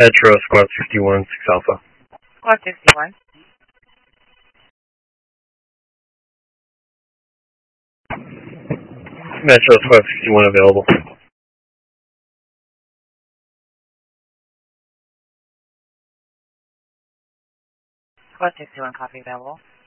Metro, Squad 61, 6 Alpha. Squad 61. Metro, Squad 61 available. Squad 61, copy available.